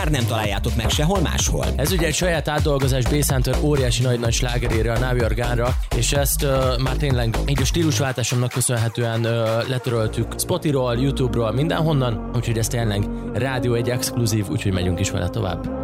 nem találjátok meg sehol máshol. Ez ugye egy saját átdolgozás Bass Hunter óriási nagy slágerére, a Now You're Gone-ra, és ezt már tényleg így a stílusváltásomnak köszönhetően letöröltük Spotify-ról, YouTube-ról, mindenhonnan, úgyhogy ez tényleg rádió egy exkluzív, úgyhogy megyünk is vele tovább.